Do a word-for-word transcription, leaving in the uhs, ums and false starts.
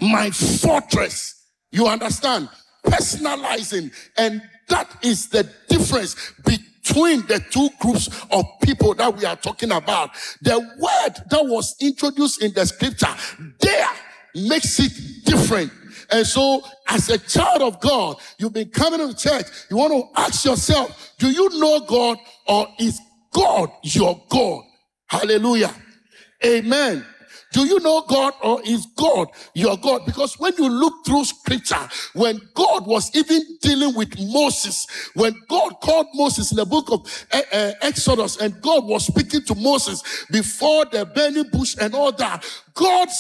my fortress. You understand? Personalizing. And that is the difference between the two groups of people that we are talking about. The word that was introduced in the scripture, there, makes it different. And so, as a child of God, you've been coming to church, you want to ask yourself, do you know God, or is God your God? Hallelujah. Amen. Do you know God, or is God your God? Because when you look through scripture, when God was even dealing with Moses, when God called Moses in the book of uh, uh, Exodus, and God was speaking to Moses before the burning bush and all that, God